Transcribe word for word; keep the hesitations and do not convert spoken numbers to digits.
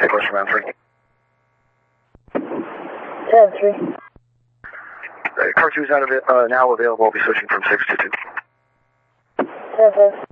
question round three. ten three. Uh, car two is not av uh, now available. I'll be switching from six to two. ten five.